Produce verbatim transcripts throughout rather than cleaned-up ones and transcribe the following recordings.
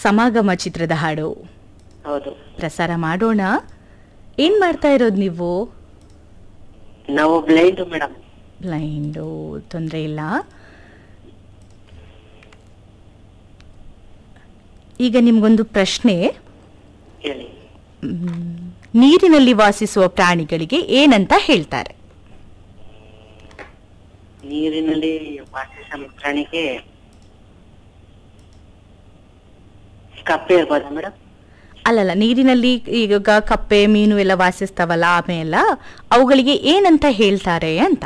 ಸಮಾಗಮ ಚಿತ್ರದ ಹಾಡು ಹೌದು. ಪ್ರಸಾರ ಮಾಡೋಣ. ಏನ್ ಮಾಡ್ತಾ ಇರೋದು ನೀವು? ನಾವು ಬ್ಲೈಂಡ್ ಮೇಡಮ್. ಬ್ಲೈಂಡು, ತೊಂದರೆ ಇಲ್ಲ. ಈಗ ನಿಮ್ಗೊಂದು ಪ್ರಶ್ನೆ. ಹೇಳಿ. ಮ್, ನೀರಿನಲ್ಲಿ ವಾಸಿಸುವ ಪ್ರಾಣಿಗಳಿಗೆ ಏನಂತ ಹೇಳ್ತಾರೆ? ನೀರಿನಲ್ಲಿ ವಾಸಿಸುವ ಪ್ರಾಣಿಗೆ ಕಪ್ಪೆ ಇರ್ಬೋದಾ ಮೇಡಮ್? ಅಲ್ಲಲ್ಲ, ನೀರಿನಲ್ಲಿ ಈಗ ಕಪ್ಪೆ ಮೀನು ಎಲ್ಲ ವಾಸಿಸ್ತಾವಲ್ಲ, ಆಮೇಲೆ ಅವುಗಳಿಗೆ ಏನಂತ ಹೇಳ್ತಾರೆ ಅಂತ.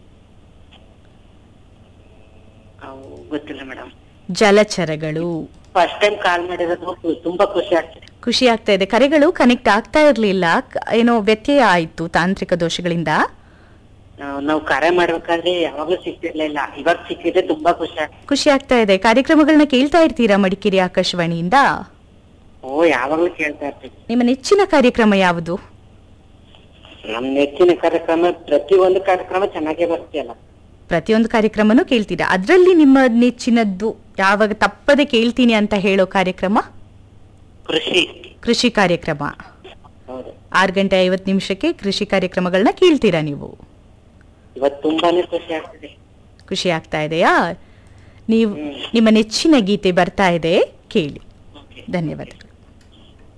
ಅವು ಗೊತ್ತಿಲ್ಲ ಮೇಡಮ್. ಜಲಚರಗಳು. ಫಸ್ಟ್ ಟೈಮ್ ಕಾಲ್ ಮಾಡಿರೋದು ತುಂಬಾ ಖುಷಿ ಆಗ್ತದೆ. ಖುಷಿ ಆಗ್ತಾ ಇದೆ. ಕರೆಗಳು ಕನೆಕ್ಟ್ ಆಗ್ತಾ ಇರ್ಲಿಲ್ಲ, ಏನೋ ವ್ಯತ್ಯಯ ಆಯ್ತು ತಾಂತ್ರಿಕ ದೋಷಗಳಿಂದ. ನಾವು ನಾವು ಕರೆ ಮಾಡ್ಬೇಕಾದ್ರೆ ಯಾವಾಗ್ಲೂ ಸಿಕ್ತಿರ್ಲಿಲ್ಲ, ಇವಾಗ ಸಿಕ್ಕಿದ್ರೆ ತುಂಬಾ ಖುಷಿ ಆಗ್ತದೆ. ಖುಷಿ ಆಗ್ತಾ ಇದೆ. ಕಾರ್ಯಕ್ರಮಗಳನ್ನ ಕೇಳ್ತಾ ಇರ್ತೀರಾ ಮಡಿಕೇರಿ ಆಕಾಶವಾಣಿಯಿಂದ? ಓ, ಯಾವಾಗ್ಲೂ ಕೇಳ್ತಾ ಇರ್ತೀವಿ. ನಿಮ್ಮ ನೆಚ್ಚಿನ ಕಾರ್ಯಕ್ರಮ ಯಾವುದು? ನಮ್ ನೆಚ್ಚಿನ ಕಾರ್ಯಕ್ರಮ ಪ್ರತಿ ಒಂದು ಕಾರ್ಯಕ್ರಮ ಚೆನ್ನಾಗೇ ಬರ್ತೀಯಲ್ಲ. ಪ್ರತಿಯೊಂದು ಕಾರ್ಯಕ್ರಮನೂ ಕೇಳ್ತೀರಾ. ಅದರಲ್ಲಿ ನಿಮ್ಮ ನೆಚ್ಚಿನದ್ದು ಯಾವಾಗ ತಪ್ಪದೆ ಕೇಳ್ತೀನಿ ಅಂತ ಹೇಳೋ ಕಾರ್ಯಕ್ರಮ? ಕೃಷಿ ಕೃಷಿ ಕಾರ್ಯಕ್ರಮ. ಹೌದು. ಆರು ಗಂಟೆ ಐವತ್ತು ನಿಮಿಷಕ್ಕೆ ಕೃಷಿ ಕಾರ್ಯಕ್ರಮಗಳನ್ನ ಕೇಳ್ತೀರಾ ನೀವು? ಇವತ್ತು ತುಂಬಾನೇ ಖುಷಿ ಆಗ್ತದೆ. ಖುಷಿ ಆಗ್ತಾ ಇದೆಯಾ? ನೀವು ನಿಮ್ಮ ನೆಚ್ಚಿನ ಗೀತೆ ಬರ್ತಾ ಇದೆ, ಕೇಳಿ. ಧನ್ಯವಾದಗಳು.